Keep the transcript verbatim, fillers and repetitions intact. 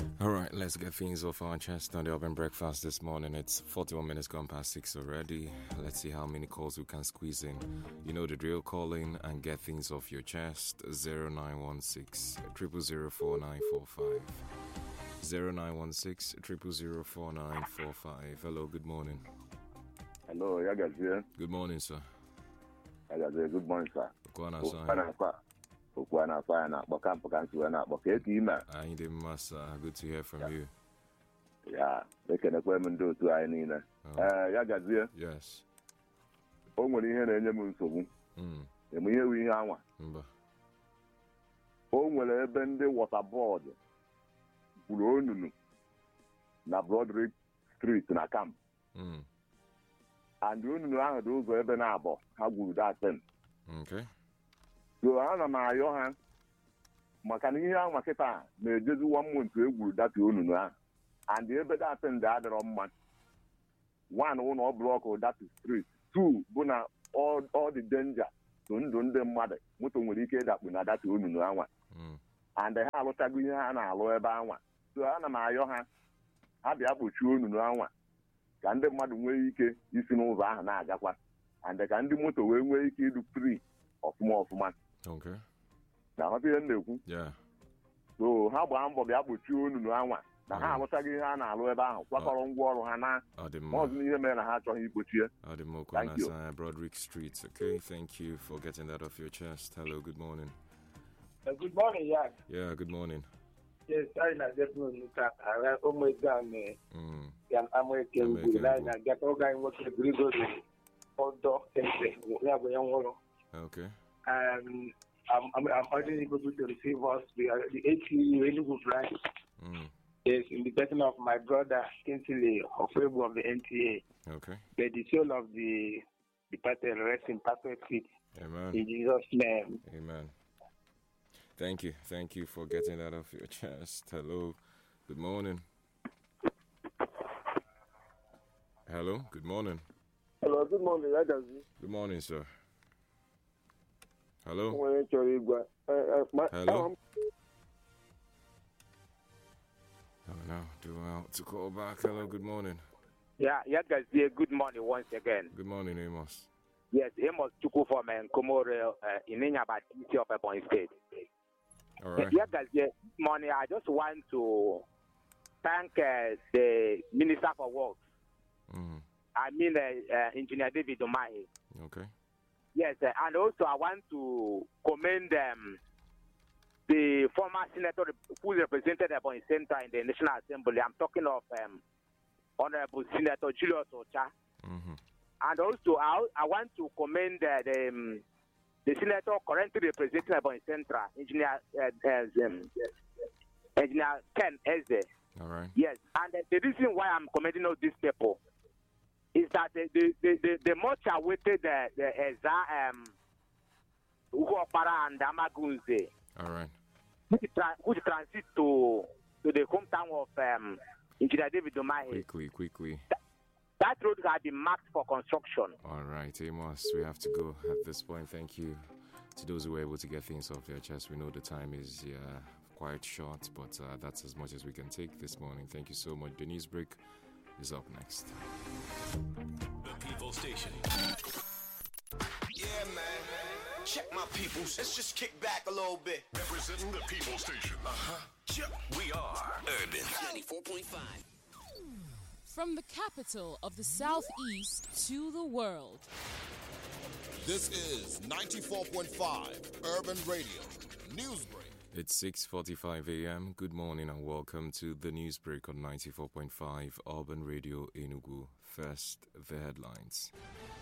All right, let's get things off our chest on the Urban Breakfast this morning. It's forty-one minutes gone past six already. Let's see how many calls we can squeeze in. You know the drill, call in and get things off your chest. zero nine one six, zero zero zero four nine four five. zero nine one six, zero zero zero four nine four five. Hello, good morning. Hello, Yagazie. Good morning, sir. Yagazie, good morning, sir. Okwana, sir. Okwana, sir. Na Bokam, Bokam, sir. Na Bokam, I need him, sir. Good to hear from yeah. you. Yeah, they can equipment do to I need. Uh, Yagazie. Yes. O nwere ihe na-enye m nsogbu. Mm. Eme ihe wu ihe anwa. Mba. O nwere ebe ndị water board buru onunu na Broadrick Street na camp. Mm. And onunu ahụ dị ụzọ ebe na-abọ ha gwuru that thing. Okay. So ana m ayọ ha maka na ihe anwa kịta na-ejezi one month egwuru data onunu ahụ. And ebe that thing dị adịrọ mma. One, ụlọ block that street. Two, bụ na all, all the danger to ndụ ndị mmadụ moto nwere ike ịdakpu na data onunu anwa. And ha alụchago ihe ha na-alụ ebe anwa. So ana m ayọ ha ha bịa kpochie onunu anwa ka ndị mmadụ nwee ike isi n'ụzọ ahụ na-agakwa. And ka ndị moto wee nwee ike ịdụ free ọfụma ọfụma. Okay. Na ọtụ ihe na-ekwu. Yeah. So ha gbaa mbọ bịa kpochie onunu anwa. Na ha alụchago ihe ha na-alụ ebe ahụ kwakọrọ ngwa ọrụ ha na maọzụ n'ihe mere na ha achọghị ikpochie. Thank you. Broadrick Street. Okay, thank you for getting that off your chest. Hello, good morning. Uh, good morning, yeah. Yeah, good morning. Yes, I know definitely that I almost done me. Mm. Yeah, I'm working good. I get all guys working good. Outdoor things. We have a young one. Okay. Um, I'm I'm I'm urging people to receive us. We are the H C U really good right. Mm. Yes, in the person of my brother Kinsley of of the N T A. Okay. May the soul of the departed rest in perfect peace. Amen. In Jesus' name. Amen. Thank you. Thank you for getting that off your chest. Hello. Good morning. Hello. Good morning. Hello. Good morning. Good morning, sir. Hello. Hello. Oh, no. Do out to call back. Hello. Good morning. Yeah, yeah, guys. Yeah, good morning once again. Good morning, Amos. Yes, Amos Chuku from Nkomore uh, in Inyaba, City of Ebonyi State. All right. Yeah, guys. Yeah, this morning I just want to thank uh, the Minister for Works. Mm-hmm. I mean, uh, uh, Engineer David Umahi. Okay. Yes, uh, and also I want to commend um, the former senator who represented Ebonyi Central in the National Assembly. I'm talking of um, Honorable Senator Julius Ocha. Mm-hmm. And also, I, I want to commend uh, the, um, the senator currently representing Ebonyi Central, Engineer uh, uh, um, Engineer Ken Eze. All right. Yes, and uh, the reason why I'm commending all these people is that the the, the, the, the much awaited uh, the Eza um, Uhuopara and Amagunze, all right, which, tra- which transit to to the hometown of um, Engineer David Umahi. Quickly, quickly. Th- that road has been marked for construction. All right, Amos, we have to go at this point. Thank you to those who were able to get things off their chest. We know the time is uh, quite short, but uh, that's as much as we can take this morning. Thank you so much. The news break is up next. The People Station. Yeah, man. Check my peoples. Let's just kick back a little bit. Representing the People Station. Uh-huh. We are Urban ninety-four point five. From the capital of the Southeast to the world. This is ninety-four point five Urban Radio Newsbreak. It's six forty-five a.m. Good morning and welcome to the Newsbreak on ninety-four point five Urban Radio Enugu. First, the headlines.